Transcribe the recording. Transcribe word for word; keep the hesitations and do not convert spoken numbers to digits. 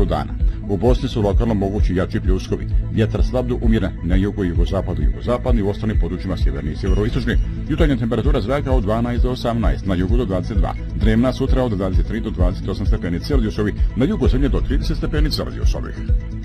dana. U Bosni su lokalno mogući jači pljuskovi. Vjetar slab do umjeren na jugu, jugozapadu, jugozapadni i u ostalim područjima sjeverni i sjeveroistočni. Jutarnja temperatura zraka od dvanaest do osamnaest, na jugu do dvadeset dva. Dnevna sutra od dvadeset tri do dvadeset osam stepeni Celzijusovi, na jugu zemlje do trideset stepeni Celzijusovih.